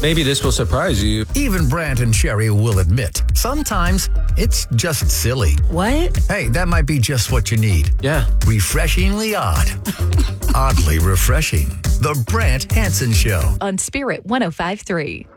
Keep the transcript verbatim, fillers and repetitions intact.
Maybe this will surprise you. Even Brant and Sherry will admit, sometimes it's just silly. What? Hey, that might be just what you need. Yeah. Refreshingly odd. Oddly refreshing. The Brant Hansen Show. On Spirit one oh five point three.